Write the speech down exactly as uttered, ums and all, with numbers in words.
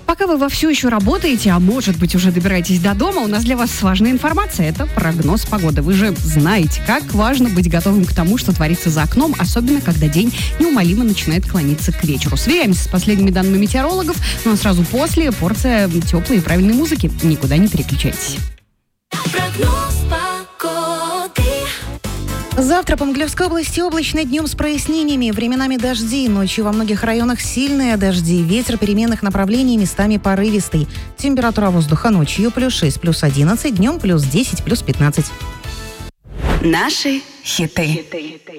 Пока вы вовсю еще работаете, а может быть уже добираетесь до дома, у нас для вас важная информация. Это прогноз погоды. Вы же знаете, как важно быть готовым к тому, что творится за окном, особенно когда день неумолимо начинает клониться к вечеру. Сверяемся с последними данными метеорологов, ну а сразу после порция теплой и правильной музыки. Никуда не переключайтесь. Завтра по Могилевской области облачно, днем с прояснениями, временами дожди, ночью во многих районах сильные дожди, ветер переменных направлений, местами порывистый. Температура воздуха ночью плюс шесть, плюс одиннадцать, днем плюс десять, плюс пятнадцать. Наши хиты.